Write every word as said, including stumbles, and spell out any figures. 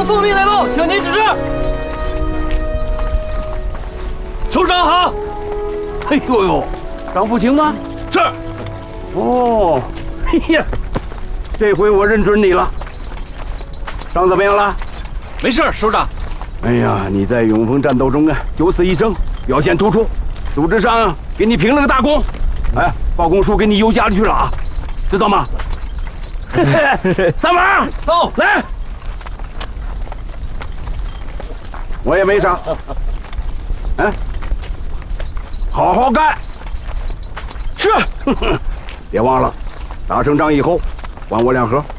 奉命来到，请您指示。 首长好。 哎呦呦，张福清吗？ 是。 哦，嘿呀，这回我认准你了。伤怎么样了？ 没事，首长。 哎呀，你在永丰战斗中啊九死一生，表现突出，组织上给你评了个大功。哎，报功书给你邮家里去了啊，知道吗？三娃， 走， 来。我也没啥。哎，好好干。是。别忘了，打胜仗以后，还我两盒。